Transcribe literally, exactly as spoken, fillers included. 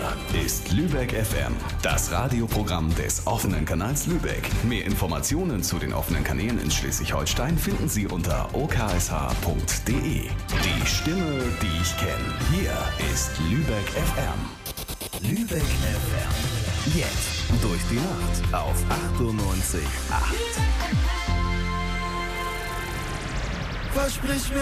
Hier ist Lübeck F M, das Radioprogramm des offenen Kanals Lübeck. Mehr Informationen zu den offenen Kanälen in Schleswig-Holstein finden Sie unter o k s h punkt d e. Die Stimme, die ich kenne. Hier ist Lübeck F M. Lübeck F M. Jetzt durch die Nacht auf achtundneunzig Komma acht. Versprich mir